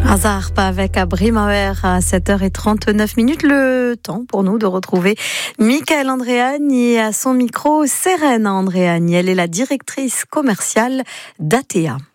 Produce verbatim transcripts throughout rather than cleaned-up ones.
Hasard, pas avec Abrimauer à sept heures trente-neuf minutes. Le temps pour nous de retrouver Michaëlle Andréani et à son micro Serena Andréani. Elle est la directrice commerciale d'A T A.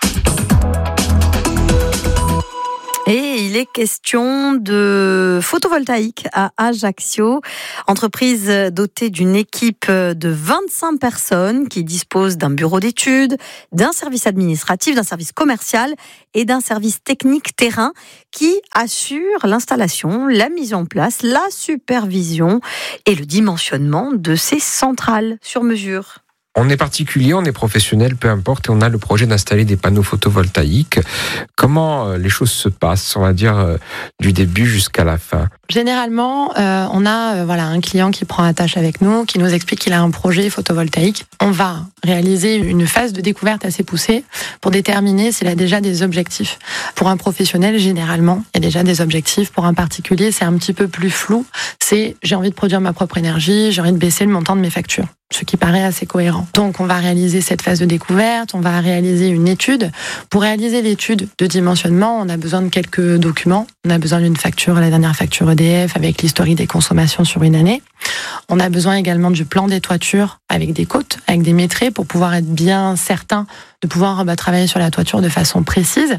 Et il est question de photovoltaïque à Ajaccio, entreprise dotée d'une équipe de vingt-cinq personnes qui dispose d'un bureau d'études, d'un service administratif, d'un service commercial et d'un service technique terrain qui assure l'installation, la mise en place, la supervision et le dimensionnement de ces centrales sur mesure. On est particulier, on est professionnel, peu importe, et on a le projet d'installer des panneaux photovoltaïques. Comment les choses se passent, on va dire, euh, du début jusqu'à la fin? Généralement, euh, on a euh, voilà un client qui prend attache avec nous, qui nous explique qu'il a un projet photovoltaïque. On va réaliser une phase de découverte assez poussée pour déterminer s'il a déjà des objectifs. Pour un professionnel, généralement, il y a déjà des objectifs. Pour un particulier, c'est un petit peu plus flou. C'est j'ai envie de produire ma propre énergie, j'ai envie de baisser le montant de mes factures. Ce qui paraît assez cohérent. Donc, on va réaliser cette phase de découverte, on va réaliser une étude. Pour réaliser l'étude de dimensionnement, on a besoin de quelques documents. On a besoin d'une facture, la dernière facture E D F, avec l'historique des consommations sur une année. On a besoin également du plan des toitures avec des côtes, avec des métrés, pour pouvoir être bien certain de pouvoir bah, travailler sur la toiture de façon précise.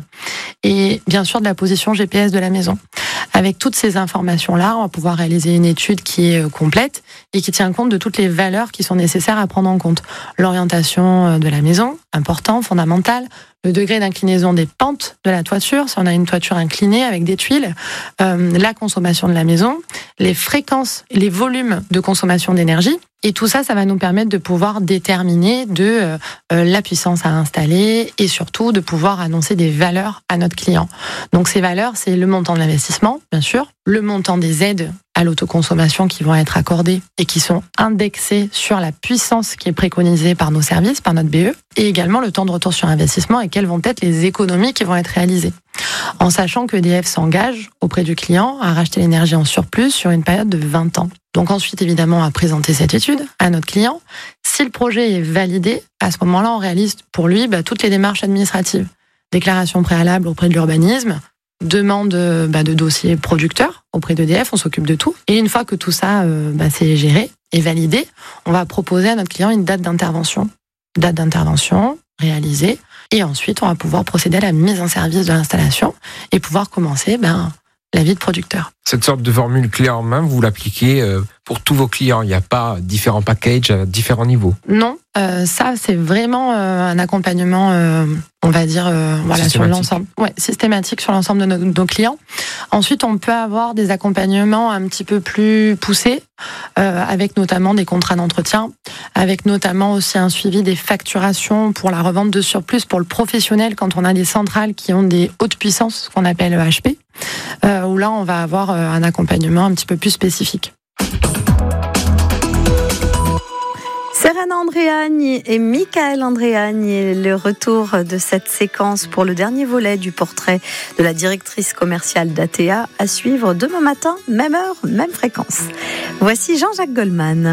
Et bien sûr, de la position G P S de la maison. Avec toutes ces informations-là, on va pouvoir réaliser une étude qui est complète et qui tient compte de toutes les valeurs qui sont nécessaires à prendre en compte. L'orientation de la maison, important, fondamental. Le degré d'inclinaison des pentes de la toiture, si on a une toiture inclinée avec des tuiles, euh, la consommation de la maison, les fréquences, les volumes de consommation d'énergie. Et tout ça, ça va nous permettre de pouvoir déterminer de euh, la puissance à installer et surtout de pouvoir annoncer des valeurs à notre client. Donc ces valeurs, c'est le montant de l'investissement, bien sûr, le montant des aides à l'autoconsommation qui vont être accordées et qui sont indexées sur la puissance qui est préconisée par nos services, par notre B E, et également le temps de retour sur investissement et quelles vont être les économies qui vont être réalisées. En sachant que E D F s'engage auprès du client à racheter l'énergie en surplus sur une période de vingt ans. Donc ensuite, évidemment, à présenter cette étude à notre client. Si le projet est validé, à ce moment-là, on réalise pour lui bah, toutes les démarches administratives. Déclaration préalable auprès de l'urbanisme, demande bah, de dossier producteur auprès d'E D F, on s'occupe de tout. Et une fois que tout ça euh, bah, c'est géré et validé, on va proposer à notre client une date d'intervention. Date d'intervention réalisée. Et ensuite, on va pouvoir procéder à la mise en service de l'installation et pouvoir commencer ben, la vie de producteur. Cette sorte de formule clé en main, vous l'appliquez pour tous vos clients. Il n'y a pas différents packages à différents niveaux. Non, euh, ça c'est vraiment euh, un accompagnement, euh, on va dire, euh, voilà, sur l'ensemble, ouais, systématique sur l'ensemble de nos, de nos clients. Ensuite, on peut avoir des accompagnements un petit peu plus poussés, euh, avec notamment des contrats d'entretien, avec notamment aussi un suivi des facturations pour la revente de surplus pour le professionnel quand on a des centrales qui ont des hautes puissances, ce qu'on appelle H P, euh, où là on va avoir un accompagnement un petit peu plus spécifique. Serena Andréani et Michaëlle Andréani, le retour de cette séquence pour le dernier volet du portrait de la directrice commerciale d'A T A à suivre demain matin, même heure, même fréquence. Voici Jean-Jacques Goldman.